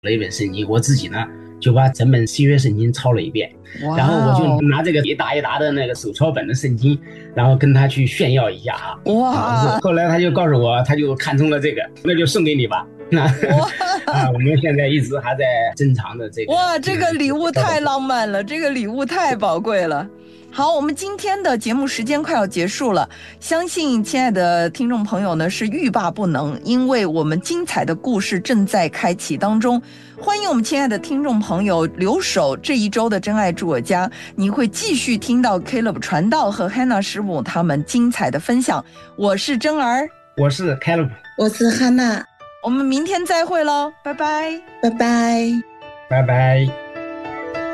了一本圣经，我自己呢就把整本新约圣经抄了一遍，然后我就拿这个一沓一沓的那个手抄本的圣经，然后跟他去炫耀一下哇后来他就告诉我，他就看中了这个，那就送给你吧。我们现在一直还在珍藏的这个。 哇，这个礼物太浪漫了，这个礼物太宝贵了。好，我们今天的节目时间快要结束了，相信亲爱的听众朋友呢是欲罢不能，因为我们精彩的故事正在开启当中。欢迎我们亲爱的听众朋友留守这一周的真爱住我家，你会继续听到 Caleb 传道和 Hannah 师母他们精彩的分享。我是真儿， 我是 Caleb， 我是汉娜， 我们明天再会喽，拜拜， 拜拜， 拜拜。